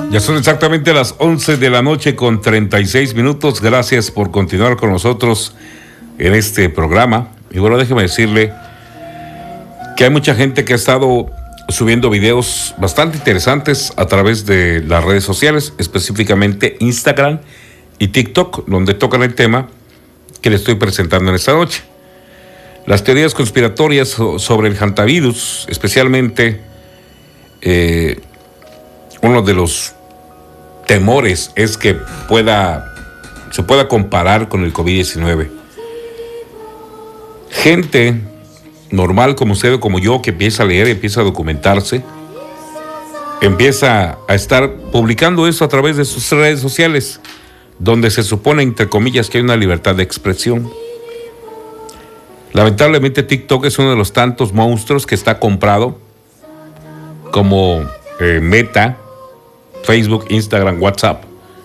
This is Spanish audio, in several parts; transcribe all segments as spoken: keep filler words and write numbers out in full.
Ya son exactamente las once de la noche con treinta y seis minutos. Gracias por continuar con nosotros en este programa. Y bueno, déjeme decirle que hay mucha gente que ha estado subiendo videos bastante interesantes a través de las redes sociales, específicamente Instagram y TikTok, donde tocan el tema que le estoy presentando en esta noche. Las teorías conspiratorias sobre el hantavirus, especialmente eh, uno de los temores es que pueda se pueda comparar con el COVID diecinueve. Gente normal como usted o como yo que empieza a leer, empieza a documentarse, empieza a estar publicando eso a través de sus redes sociales, donde se supone, entre comillas, que hay una libertad de expresión. Lamentablemente TikTok es uno de los tantos monstruos que está comprado como eh, Meta, Facebook, Instagram, WhatsApp,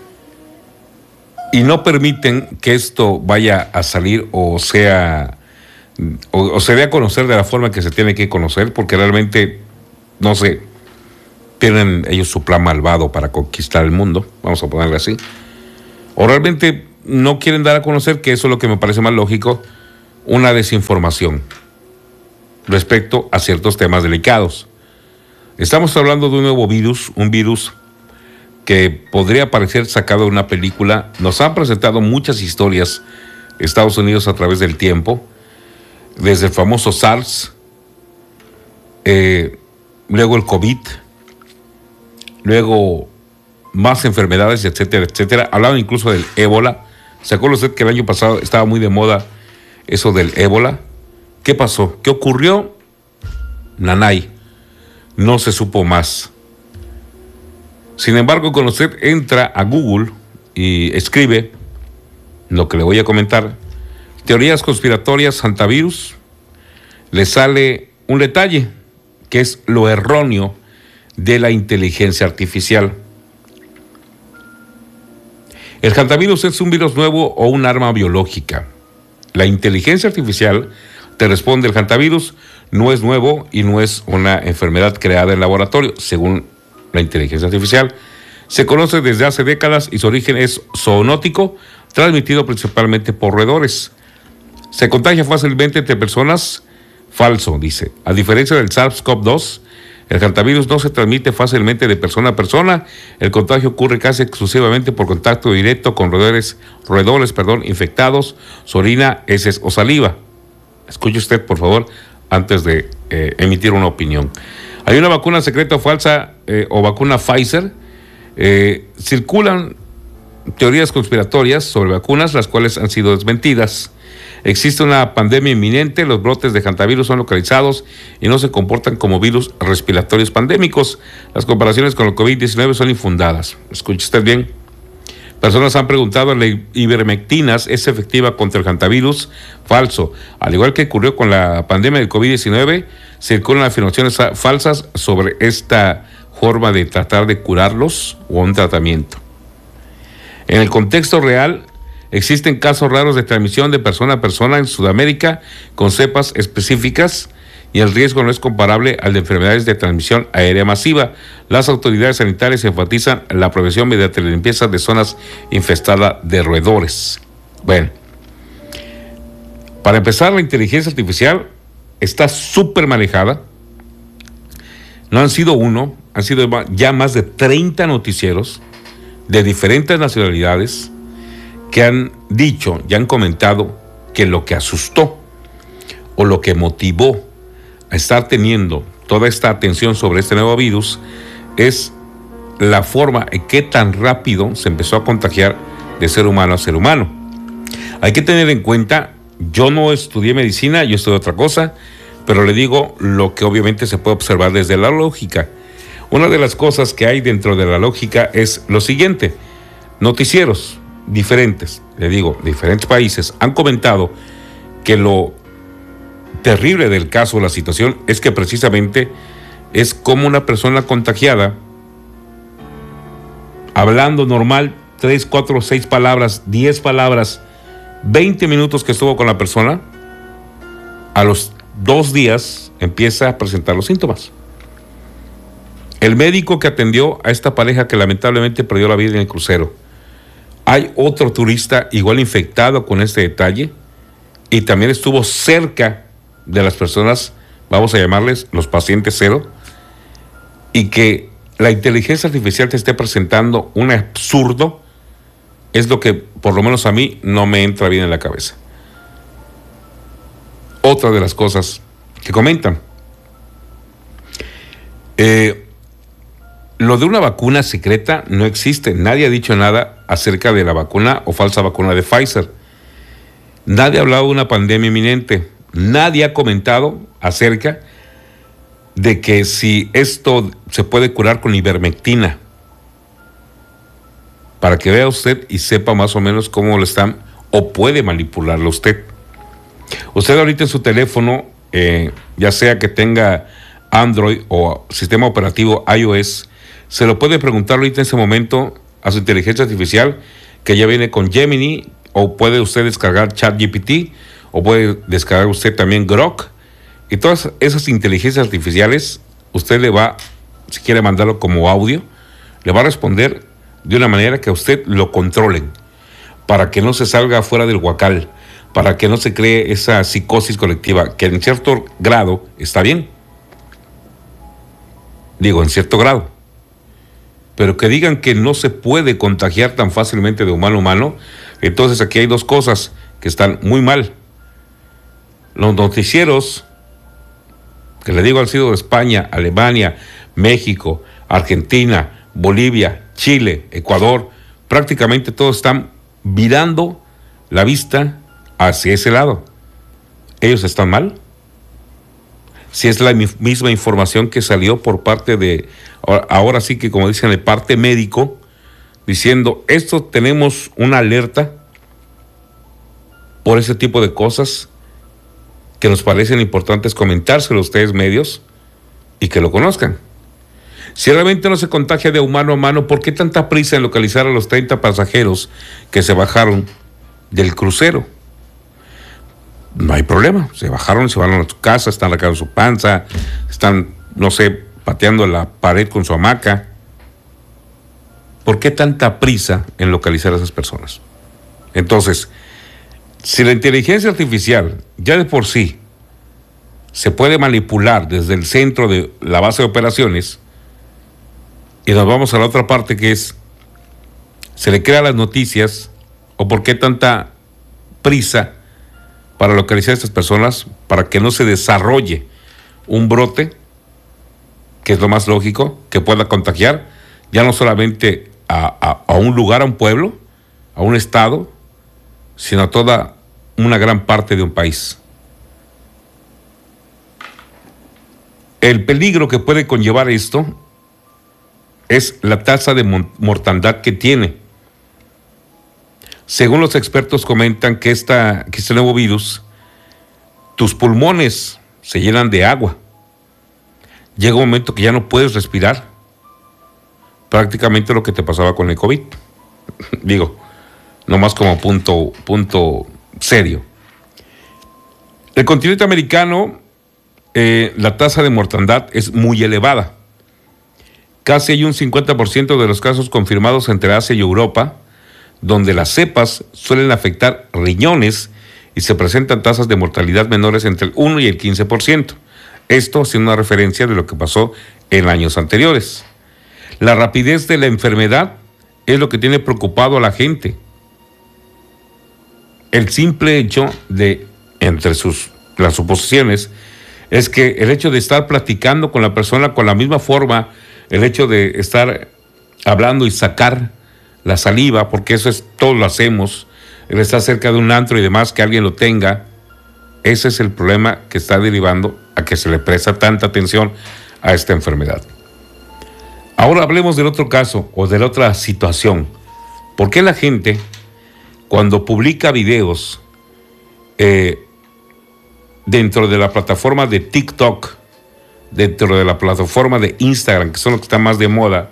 y no permiten que esto vaya a salir o sea o, o se dé a conocer de la forma que se tiene que conocer, porque realmente, no sé, tienen ellos su plan malvado para conquistar el mundo, vamos a ponerle así, o realmente no quieren dar a conocer, que eso es lo que me parece más lógico, una desinformación respecto a ciertos temas delicados. Estamos hablando de un nuevo virus, un virus que podría parecer sacado de una película. Nos han presentado muchas historias Estados Unidos a través del tiempo, desde el famoso SARS, eh, luego el COVID, luego más enfermedades, etcétera, etcétera. Hablaban incluso del ébola. ¿Se acuerda usted que el año pasado estaba muy de moda eso del ébola? ¿Qué pasó? ¿Qué ocurrió? Nanay, no se supo más. Sin embargo, cuando usted entra a Google y escribe lo que le voy a comentar, teorías conspiratorias hantavirus, le sale un detalle, que es lo erróneo de la inteligencia artificial. El hantavirus es un virus nuevo o un arma biológica. La inteligencia artificial te responde: el hantavirus no es nuevo y no es una enfermedad creada en laboratorio, según la inteligencia artificial. Se conoce desde hace décadas y su origen es zoonótico, transmitido principalmente por roedores. Se contagia fácilmente entre personas. Falso, dice. A diferencia del SARS-CoV dos, el hantavirus no se transmite fácilmente de persona a persona. El contagio ocurre casi exclusivamente por contacto directo con roedores, roedores, perdón, infectados, su orina, heces o saliva. Escuche usted, por favor, antes de eh, emitir una opinión. Hay una vacuna secreta o falsa eh, o vacuna Pfizer. Eh, circulan teorías conspiratorias sobre vacunas, las cuales han sido desmentidas. Existe una pandemia inminente, los brotes de hantavirus son localizados y no se comportan como virus respiratorios pandémicos. Las comparaciones con el COVID diecinueve son infundadas. Escuche usted bien. Personas han preguntado, ¿la ivermectina es efectiva contra el hantavirus? Falso. Al igual que ocurrió con la pandemia del COVID diecinueve, circulan afirmaciones falsas sobre esta forma de tratar de curarlos o un tratamiento. En el contexto real, existen casos raros de transmisión de persona a persona en Sudamérica con cepas específicas y el riesgo no es comparable al de enfermedades de transmisión aérea masiva. Las autoridades sanitarias enfatizan la prevención mediante la limpieza de zonas infestadas de roedores. Bueno, para empezar, la inteligencia artificial está súper manejada. No han sido uno, han sido ya más de treinta noticieros de diferentes nacionalidades que han dicho y han comentado que lo que asustó o lo que motivó a estar teniendo toda esta atención sobre este nuevo virus es la forma en que tan rápido se empezó a contagiar de ser humano a ser humano. Hay que tener en cuenta, yo no estudié medicina, yo estudié otra cosa, pero le digo lo que obviamente se puede observar desde la lógica. Una de las cosas que hay dentro de la lógica es lo siguiente: noticieros diferentes, le digo, diferentes países han comentado que lo terrible del caso, la situación, es que precisamente es como una persona contagiada, hablando normal, tres, cuatro, seis palabras, diez palabras, veinte minutos que estuvo con la persona, a los dos días empieza a presentar los síntomas. El médico que atendió a esta pareja que lamentablemente perdió la vida en el crucero. Hay otro turista igual infectado con este detalle y también estuvo cerca de las personas, vamos a llamarles los pacientes cero, y que la inteligencia artificial te esté presentando un absurdo es lo que por lo menos a mí no me entra bien en la cabeza. Otra de las cosas que comentan. Eh, Lo de una vacuna secreta no existe. Nadie ha dicho nada acerca de la vacuna o falsa vacuna de Pfizer. Nadie ha hablado de una pandemia inminente. Nadie ha comentado acerca de que si esto se puede curar con ivermectina. Para que vea usted y sepa más o menos cómo lo están o puede manipularlo usted. Usted ahorita en su teléfono, eh, ya sea que tenga Android o sistema operativo iOS, se lo puede preguntar ahorita en ese momento a su inteligencia artificial, que ya viene con Gemini, o puede usted descargar ChatGPT, o puede descargar usted también Grok, y todas esas inteligencias artificiales, usted le va, si quiere mandarlo como audio, le va a responder de una manera que a usted lo controlen, para que no se salga fuera del huacal, para que no se cree esa psicosis colectiva, que en cierto grado está bien. Digo, en cierto grado. Pero que digan que no se puede contagiar tan fácilmente de humano a humano, entonces aquí hay dos cosas que están muy mal. Los noticieros, que le digo han sido de España, Alemania, México, Argentina, Bolivia, Chile, Ecuador, prácticamente todos están virando la vista hacia ese lado. ¿Ellos están mal? Si es la misma información que salió por parte de, ahora sí que como dicen, el parte médico, diciendo, esto tenemos una alerta por ese tipo de cosas que nos parecen importantes comentárselo a ustedes medios y que lo conozcan. Si realmente no se contagia de humano a humano, ¿por qué tanta prisa en localizar a los treinta pasajeros que se bajaron del crucero? No hay problema, se bajaron, se van a su casa, están arrancando su panza, están, no sé, pateando la pared con su hamaca. ¿Por qué tanta prisa en localizar a esas personas? Entonces, si la inteligencia artificial ya de por sí se puede manipular desde el centro de la base de operaciones, y nos vamos a la otra parte que es, se le crean las noticias, o por qué tanta prisa para localizar a estas personas, para que no se desarrolle un brote, que es lo más lógico, que pueda contagiar, ya no solamente a, a, a un lugar, a un pueblo, a un estado, sino a toda una gran parte de un país. El peligro que puede conllevar esto es la tasa de mortandad que tiene. Según los expertos comentan que, esta, que este nuevo virus, tus pulmones se llenan de agua. Llega un momento que ya no puedes respirar. Prácticamente lo que te pasaba con el COVID. Digo, nomás como punto, punto serio. El continente americano, eh, la tasa de mortandad es muy elevada. Casi hay un cincuenta por ciento de los casos confirmados entre Asia y Europa, donde las cepas suelen afectar riñones y se presentan tasas de mortalidad menores entre el uno y el quince por ciento. Esto haciendo una referencia de lo que pasó en años anteriores. La rapidez de la enfermedad es lo que tiene preocupado a la gente. El simple hecho de, entre sus, las suposiciones, es que el hecho de estar platicando con la persona con la misma forma, el hecho de estar hablando y sacar la saliva, porque eso es, todo lo hacemos, el estar cerca de un antro y demás, que alguien lo tenga, ese es el problema que está derivando a que se le presta tanta atención a esta enfermedad. Ahora hablemos del otro caso o de la otra situación. ¿Por qué la gente, cuando publica videos eh, dentro de la plataforma de TikTok, dentro de la plataforma de Instagram, que son los que están más de moda,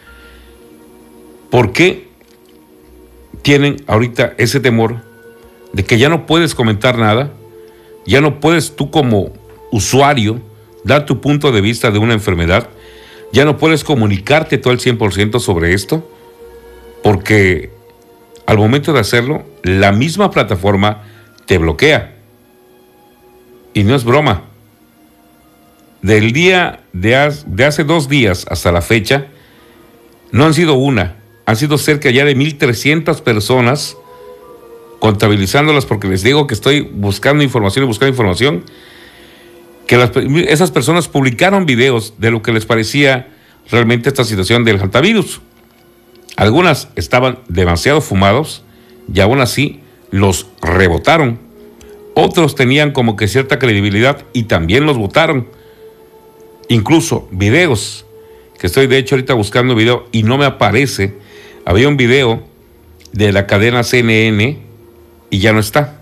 ¿por qué tienen ahorita ese temor de que ya no puedes comentar nada? Ya no puedes tú como usuario dar tu punto de vista de una enfermedad. Ya no puedes comunicarte todo el cien por ciento sobre esto, porque al momento de hacerlo, la misma plataforma te bloquea. Y no es broma. Del día de, hace, de hace dos días hasta la fecha, no han sido una, han sido cerca ya de mil trescientas personas, contabilizándolas porque les digo que estoy buscando información y buscando información, que las, esas personas publicaron videos de lo que les parecía realmente esta situación del hantavirus. Algunas estaban demasiado fumados y aún así los rebotaron. Otros tenían como que cierta credibilidad y también los votaron. Incluso videos, que estoy de hecho ahorita buscando video y no me aparece. Había un video de la cadena C N N y ya no está.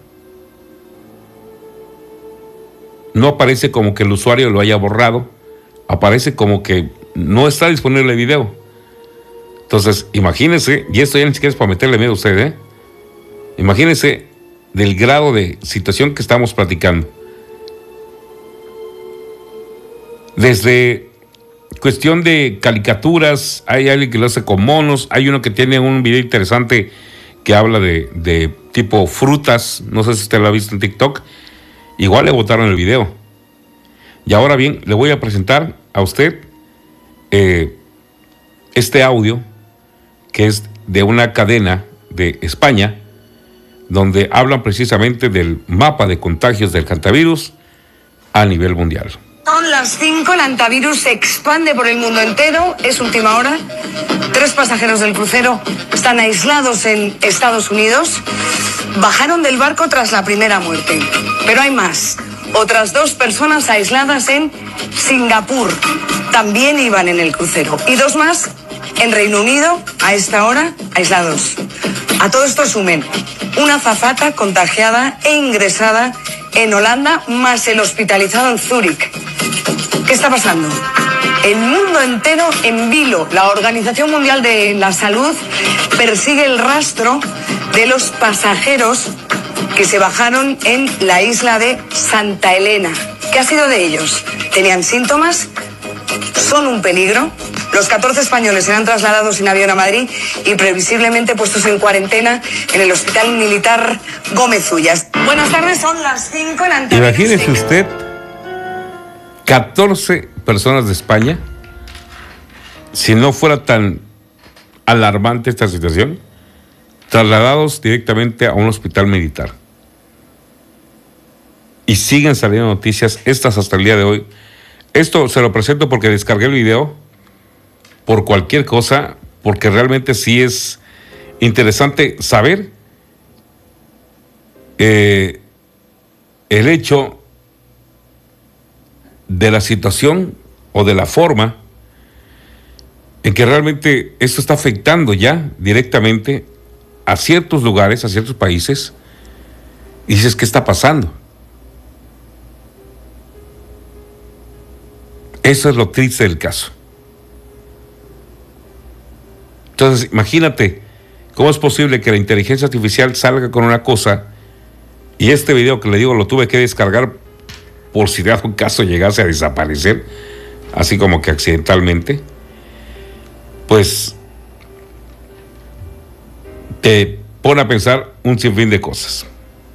No aparece como que el usuario lo haya borrado, aparece como que no está disponible el video. Entonces, imagínense, y esto ya ni siquiera es para meterle miedo a usted, ¿eh? Imagínense del grado de situación que estamos platicando. Desde cuestión de caricaturas, hay alguien que lo hace con monos, hay uno que tiene un video interesante que habla de, de tipo frutas, no sé si usted lo ha visto en TikTok, igual le botaron el video. Y ahora bien, le voy a presentar a usted eh, este audio, que es de una cadena de España, donde hablan precisamente del mapa de contagios del hantavirus a nivel mundial. Son las cinco, el hantavirus se expande por el mundo entero, es última hora. Tres pasajeros del crucero están aislados en Estados Unidos. Bajaron del barco tras la primera muerte. Pero hay más. Otras dos personas aisladas en Singapur también iban en el crucero. Y dos más en Reino Unido, a esta hora, aislados. A todo esto sumen una azafata contagiada e ingresada en Holanda, más el hospitalizado en Zúrich. ¿Qué está pasando? El mundo entero en vilo. La Organización Mundial de la Salud persigue el rastro de los pasajeros que se bajaron en la isla de Santa Elena. ¿Qué ha sido de ellos? ¿Tenían síntomas? ¿Son un peligro? Los catorce españoles serán trasladados en avión a Madrid y previsiblemente puestos en cuarentena en el Hospital Militar Gómez Ullas. Buenas tardes, son las cinco. Imagínese usted, catorce personas de España, si no fuera tan alarmante esta situación, trasladados directamente a un hospital militar. Y siguen saliendo noticias, estas hasta el día de hoy. Esto se lo presento porque descargué el video por cualquier cosa, porque realmente sí es interesante saber eh, el hecho de la situación o de la forma en que realmente esto está afectando ya directamente a ciertos lugares, a ciertos países, y dices, ¿qué está pasando? Eso es lo triste del caso. Entonces, imagínate cómo es posible que la inteligencia artificial salga con una cosa y este video que le digo lo tuve que descargar por si de algún caso llegase a desaparecer, así como que accidentalmente, pues te pone a pensar un sinfín de cosas.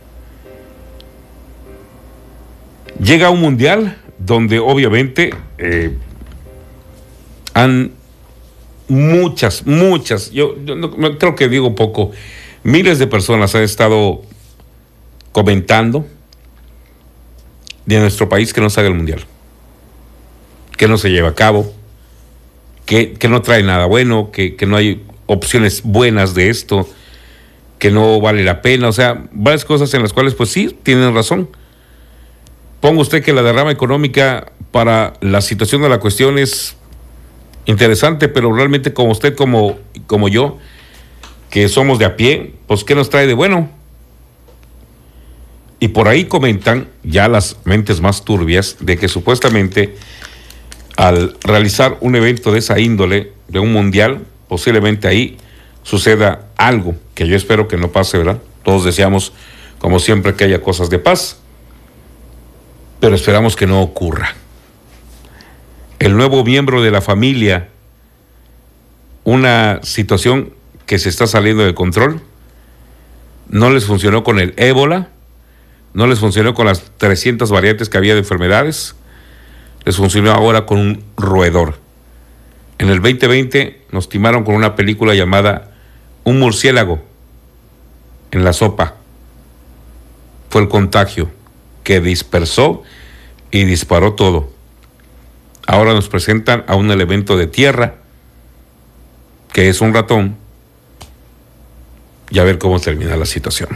Llega un mundial donde obviamente eh, han muchas, muchas, yo, yo no, no, creo que digo poco, miles de personas han estado comentando de nuestro país que no se haga el mundial, que no se lleve a cabo, que, que no trae nada bueno, que, que no hay opciones buenas de esto, que no vale la pena, o sea, varias cosas en las cuales pues sí, tienen razón. Ponga usted que la derrama económica para la situación de la cuestión es interesante, pero realmente como usted, como, como yo, que somos de a pie, pues ¿qué nos trae de bueno? Y por ahí comentan ya las mentes más turbias de que supuestamente al realizar un evento de esa índole, de un mundial, posiblemente ahí suceda algo, que yo espero que no pase, ¿verdad? Todos deseamos, como siempre, que haya cosas de paz, pero esperamos que no ocurra. el nuevo miembro de la familia, una situación que se está saliendo de control. No les funcionó con el ébola, no les funcionó con las trescientas variantes que había de enfermedades, les funcionó ahora con un roedor. En el veinte veinte nos timaron con una película llamada Un murciélago en la sopa. Fue el contagio que dispersó y disparó todo. Ahora nos presentan a un elemento de tierra, que es un ratón, y a ver cómo termina la situación.